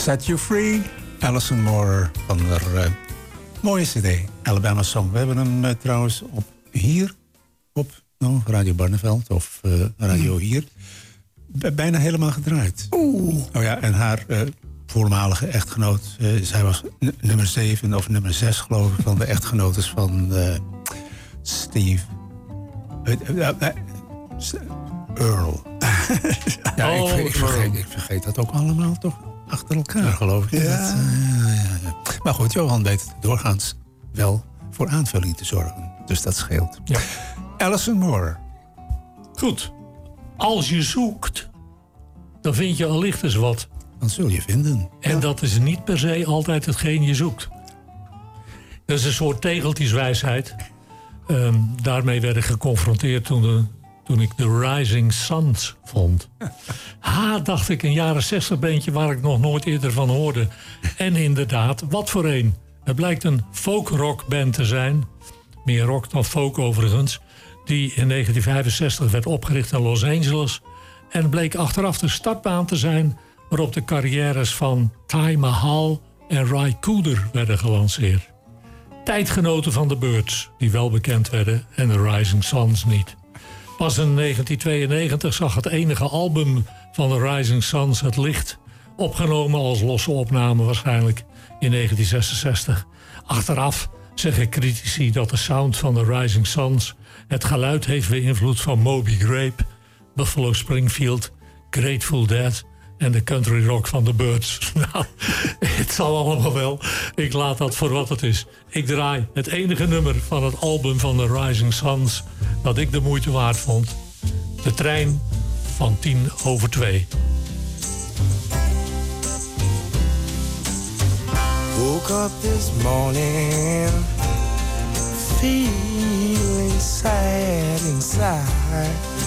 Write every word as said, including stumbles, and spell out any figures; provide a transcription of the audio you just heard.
Set You Free, Alison Moore van de uh, mooie cd, Alabama Song. We hebben hem uh, trouwens op hier, op nou, Radio Barneveld of uh, Radio mm. Hier, b- bijna helemaal gedraaid. Oeh. Oh ja, en haar uh, voormalige echtgenoot, uh, zij was n- nummer zeven of nummer zes geloof ik, van de echtgenotes van uh, Steve. Uh, uh, uh, Earl. ja, oh, ik, ik, vergeet, ik vergeet dat ook allemaal toch achter elkaar, ja. geloof ik. Ja. Dat, uh, ja, ja, ja. Maar goed, Johan weet doorgaans wel voor aanvulling te zorgen. Dus dat scheelt. Ja. Alison Moore. Goed. Als je zoekt, dan vind je allicht eens wat. Dan zul je vinden. En ja. dat is niet per se altijd hetgeen je zoekt. Dat is een soort tegeltjeswijsheid. Um, daarmee werd ik geconfronteerd toen, de, toen ik The Rising Suns vond. Ha, dacht ik, een jaren zestig bandje waar ik nog nooit eerder van hoorde. En inderdaad, wat voor een. Het blijkt een folk-rock-band te zijn. Meer rock dan folk overigens. Die in negentien vijfenzestig werd opgericht in Los Angeles. En bleek achteraf de startbaan te zijn waarop de carrières van Ty Mahal en Ry Cooder werden gelanceerd. Tijdgenoten van de Byrds, die wel bekend werden, en de Rising Suns niet. Pas in negentien tweeënnegentig zag het enige album van de Rising Suns het licht. Opgenomen als losse opname waarschijnlijk in negentien zesenzestig. Achteraf zeggen critici dat de sound van de Rising Suns het geluid heeft beïnvloed van Moby Grape, Buffalo Springfield, Grateful Dead en de country rock van de Byrds. Nou, het zal allemaal wel. Ik laat dat voor wat het is. Ik draai het enige nummer van het album van de Rising Suns dat ik de moeite waard vond. De trein van tien over twee. Woke up this morning feeling sad inside.